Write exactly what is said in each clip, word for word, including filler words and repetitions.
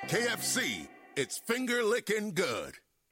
K F C, it's finger-licking good.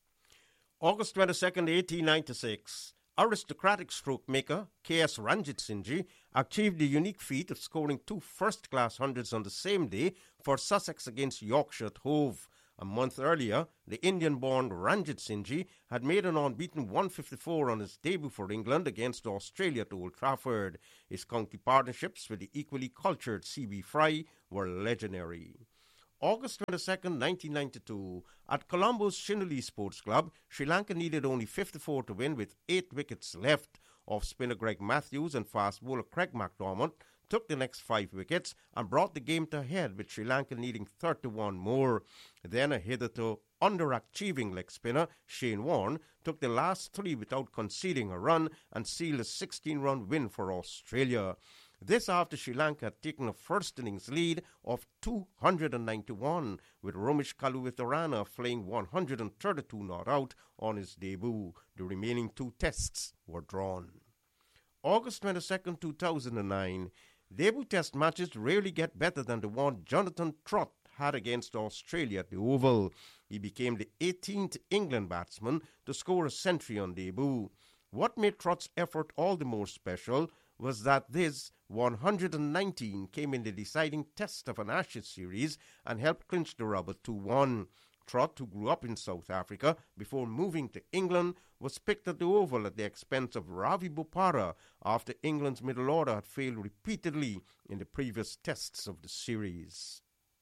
August twenty-second, eighteen ninety-six, aristocratic stroke maker K S Ranjit Singh Ji achieved the unique feat of scoring two first-class hundreds on the same day for Sussex against Yorkshire at Hove. A month earlier, the Indian-born Ranjit Singh Ji had made an unbeaten one fifty-four on his debut for England against Australia at Old Trafford. His county partnerships with the equally cultured C B Fry were legendary. August twenty-second, nineteen ninety-two, at Colombo's Shinuli Sports Club, Sri Lanka needed only fifty-four to win with eight wickets left. Off-spinner Greg Matthews and fast bowler Craig McDormand took the next five wickets and brought the game to a head, with Sri Lanka needing thirty-one more. Then a hitherto underachieving leg spinner, Shane Warne, took the last three without conceding a run and sealed a sixteen-run win for Australia. This after Sri Lanka had taken a first innings lead of two hundred ninety-one, with Romesh Kaluwitharana flaying one hundred thirty-two not out on his debut. The remaining two tests were drawn. August twenty-second, two thousand nine. Debut test matches rarely get better than the one Jonathan Trott had against Australia at the Oval. He became the eighteenth England batsman to score a century on debut. What made Trott's effort all the more special was that this one hundred nineteen came in the deciding test of an Ashes series and helped clinch the rubber two one. Trott, who grew up in South Africa before moving to England, was picked at the Oval at the expense of Ravi Bopara after England's middle order had failed repeatedly in the previous tests of the series.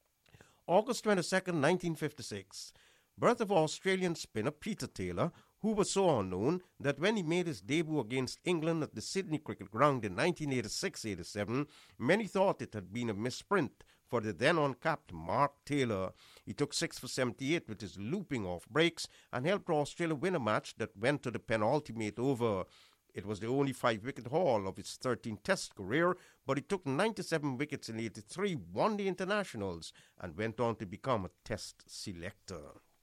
August twenty-second, nineteen fifty-six. Birth of Australian spinner Peter Taylor, who was so unknown that when he made his debut against England at the Sydney Cricket Ground in nineteen eighty-six eighty-seven, many thought it had been a misprint for the then uncapped Mark Taylor. He took six for seventy-eight with his looping off breaks and helped Australia win a match that went to the penultimate over. It was the only five-wicket haul of his thirteen-test career, but he took ninety-seven wickets in eighty-three one-day internationals and went on to become a test selector.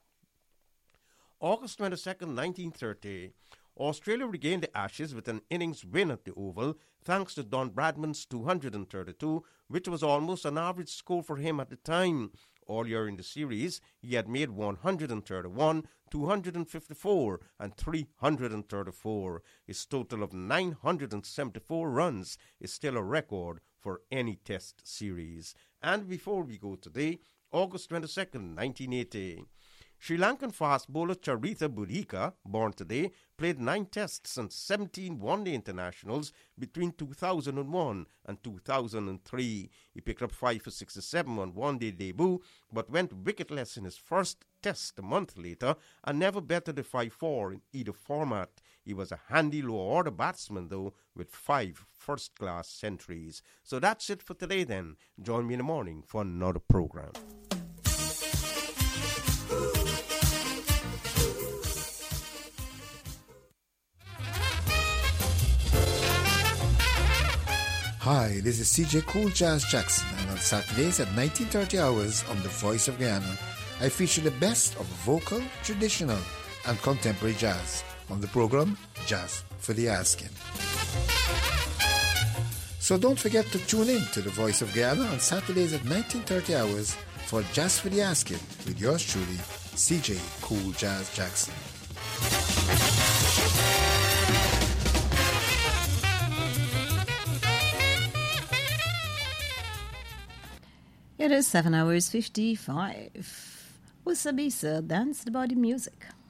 August twenty-second, nineteen thirty, Australia regained the Ashes with an innings win at the Oval thanks to Don Bradman's two hundred thirty-two, which was almost an average score for him at the time. Earlier in the series, he had made one hundred thirty-one, two hundred fifty-four and three hundred thirty-four. His total of nine hundred seventy-four runs is still a record for any test series. And before we go today, August twenty-second, nineteen eighty, Sri Lankan fast bowler Charitha Budhika, born today, played nine tests and seventeen one-day internationals between two thousand one and two thousand three. He picked up five for sixty-seven on one-day debut, but went wicketless in his first test a month later and never bettered a five four in either format. He was a handy low-order batsman, though, with five first-class centuries. So that's it for today, then. Join me in the morning for another program. Hi, this is C J Cool Jazz Jackson, and on Saturdays at nineteen thirty hours on The Voice of Guyana, I feature the best of vocal, traditional, and contemporary jazz on the program Jazz for the Asking. So don't forget to tune in to The Voice of Guyana on Saturdays at nineteen thirty hours for Jazz for the Asking with yours truly, C J Cool Jazz Jackson. It is seven hours fifty-five. Usabisa, Dance the Body Music.